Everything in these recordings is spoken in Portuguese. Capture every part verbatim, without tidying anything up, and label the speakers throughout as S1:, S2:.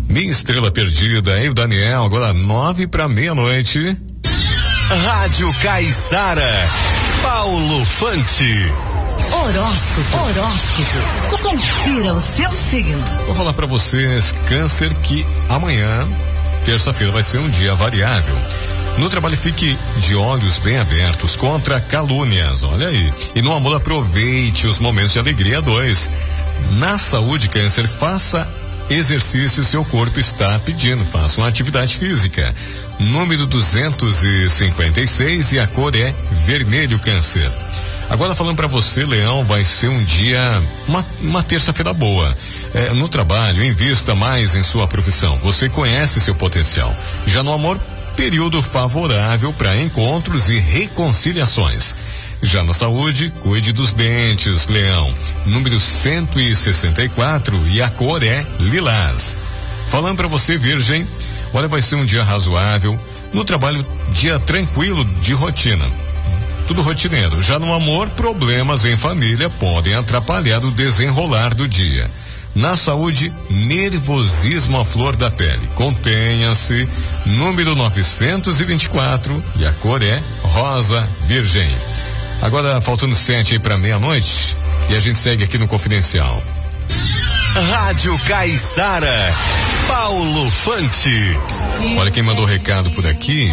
S1: Minha Estrela Perdida, e o Daniel, agora nove para meia-noite.
S2: Rádio Caiçara, Paulo Fante.
S3: Horóscopo, horóscopo. Confira o seu signo.
S1: Vou falar para vocês, Câncer, que amanhã, terça-feira, vai ser um dia variável. No trabalho, fique de olhos bem abertos contra calúnias, olha aí. E no amor, aproveite os momentos de alegria. Dois. Na saúde, Câncer, faça exercício, seu corpo está pedindo, faça uma atividade física. Número duzentos e cinquenta e seis e a cor é vermelho, Câncer. Agora falando para você, Leão, vai ser um dia, uma, uma terça-feira boa. É, no trabalho, invista mais em sua profissão. Você conhece seu potencial. Já no amor, período favorável para encontros e reconciliações. Já na saúde, cuide dos dentes, Leão. Número cento e sessenta e quatro e a cor é lilás. Falando para você, Virgem, olha, vai ser um dia razoável. No trabalho, dia tranquilo de rotina. Tudo rotineiro. Já no amor, problemas em família podem atrapalhar o desenrolar do dia. Na saúde, nervosismo à flor da pele. Contenha-se. Número novecentos e vinte e quatro e a cor é rosa, Virgem. Agora, faltando sete aí para meia-noite, e a gente segue aqui no Confidencial.
S2: Rádio Caiçara, Paulo Fante.
S1: Olha quem mandou recado por aqui.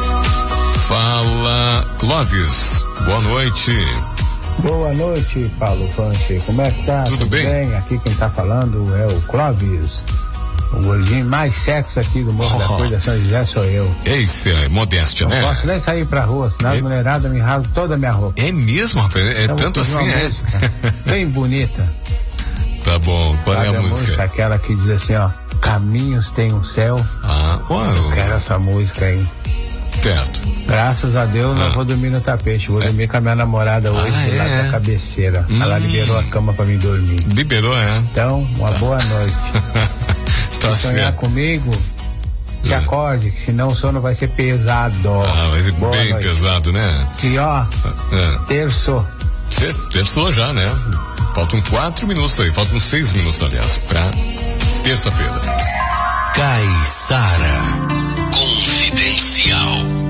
S1: Fala, Clóvis. Boa noite.
S4: Boa noite, Paulo Fante. Como é que tá?
S1: Tudo, Tudo bem? bem?
S4: Aqui quem tá falando é o Clóvis. O gordinho mais sexo aqui do Morro oh. da Coisa São José sou eu.
S1: Esse é modéstia,
S4: não
S1: né?
S4: Não posso nem sair pra rua, senão é... as mulheradas me rasgam toda a minha roupa.
S1: É mesmo, rapaz? É então, tanto assim, é?
S4: Música bem bonita.
S1: Tá bom, qual Sabe é a, a música? música?
S4: Aquela que diz assim, ó, caminhos tem um céu.
S1: Ah, uau.
S4: Eu quero essa música aí.
S1: Certo.
S4: Graças a Deus ah. não vou dormir no tapete, vou é. dormir com a minha namorada hoje ah, do lado é. da cabeceira. Hum. Ela liberou a cama pra mim dormir.
S1: Liberou, é?
S4: Então, uma tá. boa noite.
S1: Tá
S4: Se sonhar
S1: certo.
S4: comigo, se é. acorde, que senão o sono vai ser pesado.
S1: Ah, vai ser
S4: boa
S1: bem
S4: noite.
S1: pesado, né?
S4: E ó, é. terçou.
S1: Cê, terçou já, né? Faltam quatro minutos aí, faltam seis minutos, aliás, pra terça-feira.
S2: Caiçara Confidencial.